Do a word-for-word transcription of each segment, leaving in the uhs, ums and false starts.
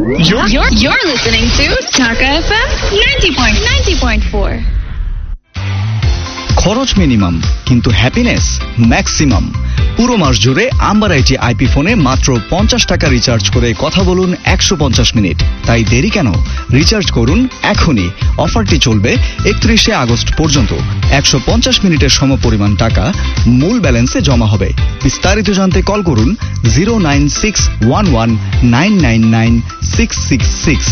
You're, you're, you're listening to Dhaka F M ninety point four. খরচ minimum কিন্তু happiness maximum. পুরো মাস জুড়ে amber IT IP ফোনে মাত্র পঞ্চাশ টাকা রিচার্জ করে কথা বলুন একশো পঞ্চাশ মিনিট। তাই দেরি কেন? রিচার্জ করুন এখনই। অফারটি চলবে একত্রিশে আগস্ট পর্যন্ত। একশো পঞ্চাশ মিনিটের সমপরিমাণ টাকা মূল ব্যালেন্সে জমা হবে। বিস্তারিত জানতে কল করুন zero nine six one one nine nine nine six six six.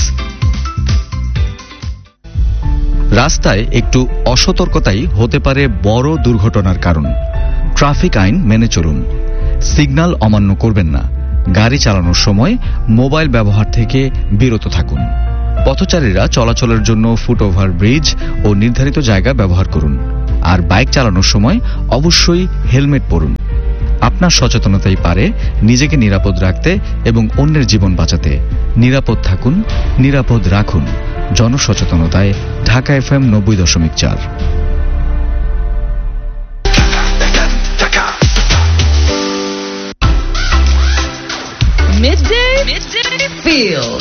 রাস্তায় একটু অসতর্কতাই হতে পারে বড় দুর্ঘটনার কারণ। ট্রাফিক আইন মেনে চলুন। সিগন্যাল অমান্য করবেন না। গাড়ি চালানোর সময় মোবাইল ব্যবহার থেকে বিরত থাকুন। পথচারীরা চলাচলের জন্য ফুটওভার ব্রিজ ও নির্ধারিত জায়গা ব্যবহার করুন। আর বাইক চালানোর সময় অবশ্যই হেলমেট পরুন। আপনার সচেতনতাই পারে নিজেকে নিরাপদ রাখতে এবং অন্যের জীবন বাঁচাতে। নিরাপদ থাকুন, নিরাপদ রাখুন। জনসচেতনতায় ঢাকা এফ এম নব্বই দশমিক চার। Midday, midday feels.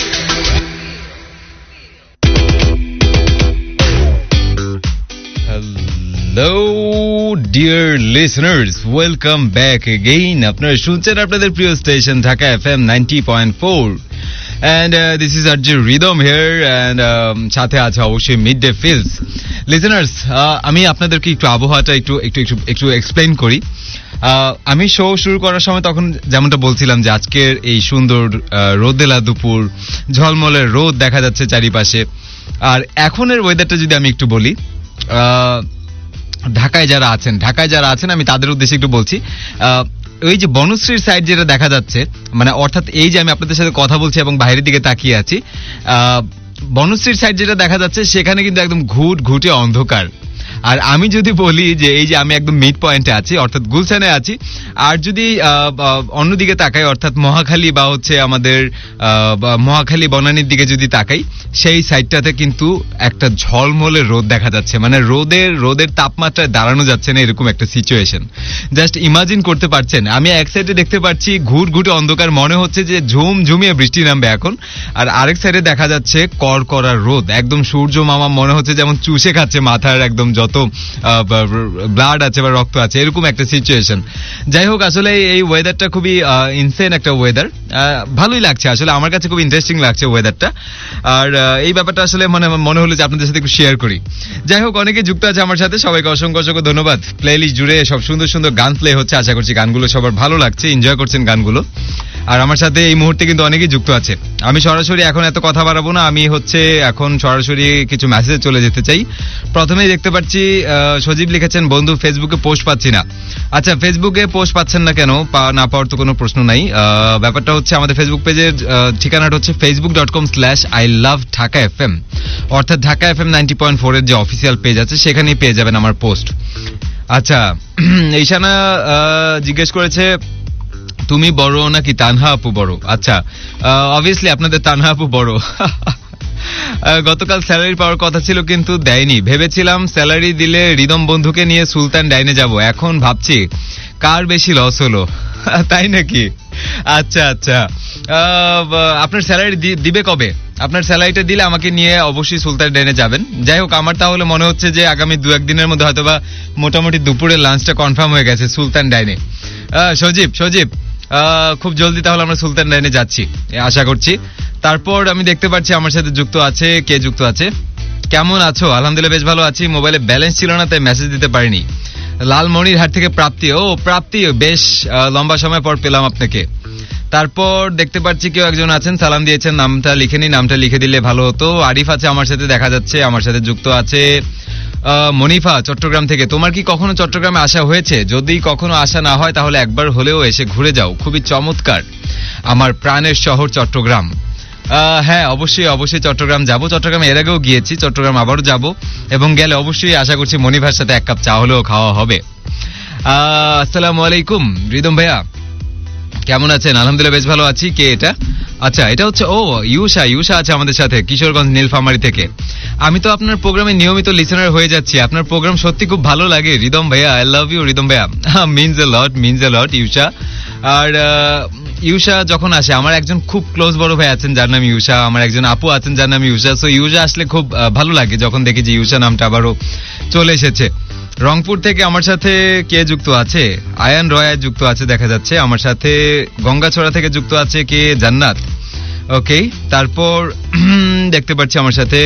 Hello dear listeners, welcome back again. আপনারা শুনছেন আপনাদের প্রিয় station Dhaka F M ninety point four. And uh, this is Arjun Rhythm here, and um, সাথে আছে অবশ্যই মিড ডে ফিলস। লিসেনার্স, আমি আপনাদেরকে একটু আবহাওয়াটা একটু একটু একটু একটু এক্সপ্লেইন করি। আমি শো শুরু করার সময় তখন যেমনটা বলছিলাম যে আজকের এই সুন্দর রোদেলা দুপুর, ঝলমলের রোদ দেখা যাচ্ছে চারিপাশে। আর এখনের ওয়েদারটা যদি আমি একটু বলি, ঢাকায় যারা আছেন ঢাকায় যারা আছেন আমি তাদের উদ্দেশ্যে একটু বলছি। ওই যে বনশ্রীর সাইড যেটা দেখা যাচ্ছে, মানে অর্থাৎ এই যে আমি আপনাদের সাথে কথা বলছি এবং বাইরের দিকে তাকিয়ে আছি, বনশ্রীর সাইড যেটা দেখা যাচ্ছে সেখানে কিন্তু একদম ঘুট ঘুটে অন্ধকার। আর আমি যদি বলি যে এই যে আমি একদম মিড পয়েন্টে আছি, অর্থাৎ গুলশানে আছি, আর যদি অন্যদিকে তাকাই অর্থাৎ মহাখালী বা হচ্ছে আমাদের মহাখালী বনানীর দিকে যদি তাকাই, সেই সাইডটাতে কিন্তু একটা ঝলমলে রোদ দেখা যাচ্ছে। মানে রোদের রোদের তাপমাত্রায় দাঁড়ানো যাচ্ছে না, এরকম একটা সিচুয়েশন। জাস্ট ইমাজিন করতে পারছেন, আমি এক সাইডে দেখতে পাচ্ছি ঘুট ঘুটে অন্ধকার, মনে হচ্ছে যে ঝুম ঝুমিয়ে বৃষ্টি নামবে এখন। আর আরেক সাইডে দেখা যাচ্ছে কড়কড়া রোদ, একদম সূর্য মামা মনে হচ্ছে যেমন চুষে খাচ্ছে মাথার একদম যত ব্লাড আছে বা রক্ত আছে, এরকম একটা সিচুয়েশন। যাই হোক, আসলে এই ওয়েদারটা খুবই ইনসেন একটা ওয়েদার। ভালোই লাগছে, আসলে আমার কাছে খুব ইন্টারেস্টিং লাগছে ওয়েদারটা। আর এই ব্যাপারটা আসলে মনে মনে হলো যে আপনাদের সাথে একটু শেয়ার করি। যাই হোক, অনেকে যুক্ত আছে আমার সাথে, সবাইকে অসংখ্য অসংখ্য ধন্যবাদ। প্লেলিস্ট জুড়ে সব সুন্দর সুন্দর গান প্লে হচ্ছে, আশা করছি গানগুলো সবার ভালো লাগছে, এনজয় করছেন গানগুলো। আর আমার সাথে এই মুহূর্তে কিন্তু অনেকেই যুক্ত আছে। আমি সরাসরি এখন এত কথা বাড়াবো না, আমি হচ্ছে এখন সরাসরি কিছু মেসেজে চলে যেতে চাই। প্রথমেই দেখতে পাচ্ছি সজীব লিখেছেন, বন্ধু ফেসবুকে পোস্ট পাচ্ছি না। আচ্ছা, ফেসবুকে পোস্ট পাচ্ছেন না কেন? না পাওয়ার তো কোনো প্রশ্ন নাই। ব্যাপারটা হচ্ছে আমাদের ফেসবুক পেজের ঠিকানাটা হচ্ছে Facebook dot com slash I love Dhaka F M, অর্থাৎ Dhaka F M ninety point four এর যে অফিসিয়াল পেজ আছে সেখানেই পেয়ে যাবেন আমার পোস্ট। আচ্ছা, ঈশানা জিজ্ঞেস করেছে তুমি বড় নাকি তানহা আপু বড়? আচ্ছা, অবভিয়াসলি আপনাদের তানহা আপু বড়। গতকাল স্যালারি পাওয়ার কথা ছিল কিন্তু দেয়নি। ভেবেছিলাম স্যালারি দিলে রিদম বন্ধুকে নিয়ে সুলতান ডাইনে যাব, এখন ভাবছি কার বেশি লস হলো। তাই নাকি? আচ্ছা আচ্ছা, আপনার স্যালারি দিবে কবে? আপনার স্যালারিটা দিলে আমাকে নিয়ে অবশ্যই সুলতান ডাইনে যাবেন। যাই হোক, আমার তাহলে মনে হচ্ছে যে আগামী দু একদিনের মধ্যে হয়তোবা মোটামুটি দুপুরের লাঞ্চটা কনফার্ম হয়ে গেছে সুলতান ডাইনে। সজীব সজীব খুব জলদি তাহলে আমরা সুলতান ডাইনে যাচ্ছি আশা করছি। তারপর আমি দেখতে পাচ্ছি আমার সাথে যুক্ত আছে, কে যুক্ত আছে? কেমন আছো? আলহামদুলিল্লাহ বেশ ভালো আছি। মোবাইলে ব্যালেন্স ছিল না তাই মেসেজ দিতে পারিনি। লালমনিরহাট থেকে প্রাপ্তি। ও প্রাপ্তি, বেশ লম্বা সময় পর পেলাম আপনাকে। তারপর দেখতে পাচ্ছি কেউ একজন আছেন, সালাম দিয়েছেন, নামটা লিখেনি, নামটা লিখে দিলে ভালো হতো। আরিফ আছে আমার সাথে, দেখা যাচ্ছে আমার সাথে যুক্ত আছে। মনিফা চট্টগ্রাম থেকে। তোমার কি কখনো চট্টগ্রামে আসা হয়েছে? যদি কখনো আসা না হয় তাহলে একবার হলেও এসে ঘুরে যাও, খুবই চমৎকার আমার প্রাণের শহর চট্টগ্রাম। হ্যাঁ, অবশ্যই অবশ্যই চট্টগ্রাম যাব। চট্টগ্রামে এর আগেও গিয়েছি, চট্টগ্রাম আবারও যাব, এবং গেলে অবশ্যই আশা করছি মনিভার সাথে এক কাপ চা হলেও খাওয়া হবে। আসসালামু আলাইকুম রিদম ভাইয়া, কেমন আছেন? আলহামদুলিল্লাহ বেশ ভালো আছি। কে এটা? আচ্ছা, এটা হচ্ছে ও ইউষা। ইউষা আছে আমাদের সাথে কিশোরগঞ্জ নীলফামারী থেকে। আমি তো আপনার প্রোগ্রামে নিয়মিত লিসেনার হয়ে যাচ্ছি, আপনার প্রোগ্রাম সত্যি খুব ভালো লাগে রিদম ভাইয়া। আই লাভ ইউ রিদম ভাইয়া, means a lot means a লট ইউষা। আর আহ, ইউষা যখন আসে, আমার একজন খুব ক্লোজ বড় ভাই আছেন যার নাম ইউষা, আমার একজন আপু আছেন যার নাম ইউষা। সো ইউষা আসলে খুব আহ, ভালো লাগে যখন দেখি যে ইউষা নামটা আবারও চলে এসেছে। রংপুর থেকে আমার সাথে কে যুক্ত আছে? আয়ান রয় যুক্ত আছে দেখা যাচ্ছে। আমার সাথে গঙ্গাছড়া থেকে যুক্ত আছে কে? জান্নাত। ওকে, তারপর দেখতে পাচ্ছি আমার সাথে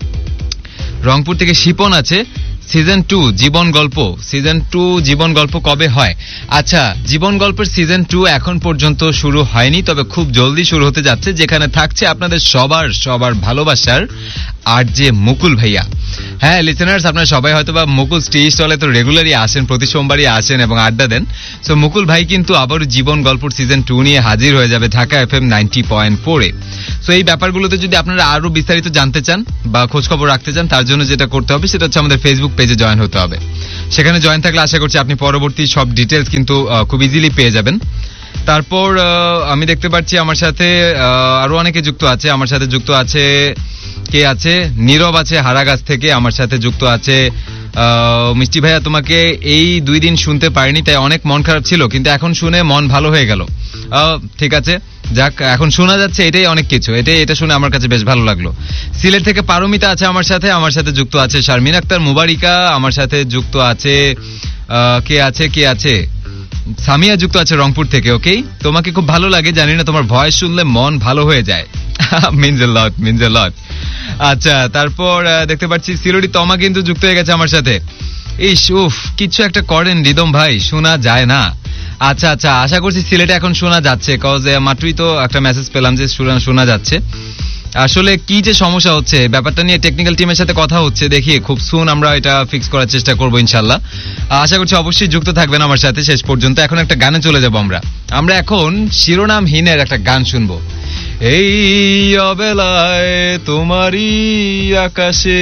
রংপুর থেকে শিপন আছে। সিজন টু জীবন গল্প, সিজন টু জীবন গল্প কবে হয়? আচ্ছা, জীবন গল্পের সিজন টু এখন পর্যন্ত শুরু হয়নি, তবে খুব জলদি শুরু হতে যাচ্ছে, যেখানে থাকছে আপনাদের সবার সবার ভালোবাসার আর যে মুকুল ভাইয়া। হ্যাঁ লিসেনার্স, আপনারা সবাই হয়তো বা মুকুল স্টে স্টলে তো রেগুলারই আসেন, প্রতি সোমবারই আসেন এবং আড্ডা দেন। সো মুকুল ভাই কিন্তু আবার জীবন গল্প সিজন টু নিয়ে হাজির হয়ে যাবে Dhaka F M ninety point ফোরে। সো এই ব্যাপারগুলোতে যদি আপনারা আরো বিস্তারিত জানতে চান বা খোঁজ খবর রাখতে চান, তার জন্য যেটা করতে হবে সেটা হচ্ছে আমাদের ফেসবুক পেজে জয়েন হতে হবে। সেখানে জয়েন থাকলে আশা করছি আপনি পরবর্তী সব ডিটেলস কিন্তু আহ, খুব ইজিলি পেয়ে যাবেন। তারপর আহ, আমি দেখতে পাচ্ছি আমার সাথে আহ, আরো অনেকে যুক্ত আছে। আমার সাথে যুক্ত আছে কে আছে? নীরব আছে হারাগাছ থেকে। আমার সাথে যুক্ত আছে আহ, মিষ্টি ভাইয়া, তোমাকে এই দুই দিন শুনতে পারিনি, তাই অনেক মন খারাপ ছিল, কিন্তু এখন শুনে মন ভালো হয়ে গেল। আহ, ঠিক আছে, যাক, এখন শোনা যাচ্ছে, এটাই অনেক কিছু। এটাই এটা শুনে আমার কাছে বেশ ভালো লাগলো। সিলেট থেকে পারমিতা আছে আমার সাথে। আমার সাথে যুক্ত আছে শারমিন আক্তার মুবারিকা। আমার সাথে যুক্ত আছে আহ, কে আছে কে আছে সামিয়া যুক্ত আছে রংপুর থেকে। ওকে, তোমাকে খুব ভালো লাগে, জানি না, তোমার ভয়েস শুনলে মন ভালো হয়ে যায়। Means a lot, means a লট। আচ্ছা, তারপর আহ, দেখতে পাচ্ছি সিলোডি তমা কিন্তু যুক্ত হয়ে গেছে আমার সাথে। ইস, উফ, কিছু একটা করেন রিদম ভাই, শোনা যায় না। আচ্ছা আচ্ছা, আশা করছি সিলেটে এখন শোনা যাচ্ছে, কজ মাত্রই তো একটা মেসেজ পেলাম যে শোনা- শোনা যাচ্ছে। আসলে কি যে সমস্যা হচ্ছে, ব্যাপারটা নিয়ে টেকনিক্যাল টিমের সাথে কথা হচ্ছে, দেখি খুব সুন আমরা এটা ফিক্স করার চেষ্টা করবো ইনশাল্লাহ। আশা করছি অবশ্যই যুক্ত থাকবেন আমার সাথে শেষ পর্যন্ত। এখন একটা গানে চলে যাবো আমরা। আমরা এখন শিরোনামহীনের একটা গান শুনবো। এই অবেলায় তোমারই আকাশে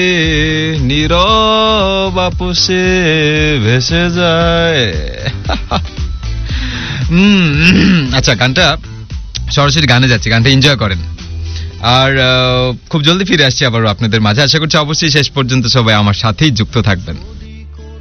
নীরব আপোষে ভেসে যায়। হুম, আচ্ছা, গানটা সরাসরি গানে যাচ্ছে, গানটা এনজয় করেন। আর আহ, খুব জলদি ফিরে আসছি আবারও আপনাদের মাঝে। আশা করছি অবশ্যই শেষ পর্যন্ত সবাই আমার সাথেই যুক্ত থাকবেন।